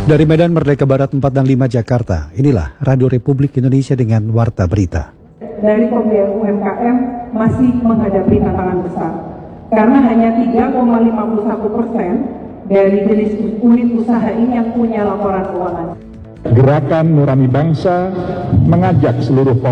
Dari Medan Merdeka Barat 4 dan 5 Jakarta, inilah Radio Republik Indonesia dengan Warta Berita. Dari pembiayaan UMKM masih menghadapi tantangan besar, karena hanya 3,51% dari jenis unit usaha ini yang punya laporan keuangan. Gerakan Nurani Bangsa mengajak seluruh